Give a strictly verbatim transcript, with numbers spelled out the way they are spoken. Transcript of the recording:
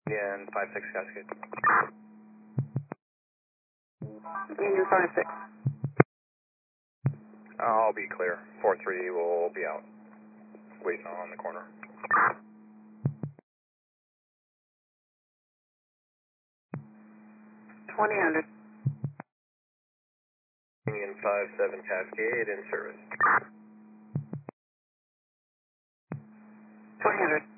Union five six Cascade. Union five six. I'll be clear. four three will be out. Waiting on the corner. twenty hundred. Union five seven Cascade in service. twenty hundred.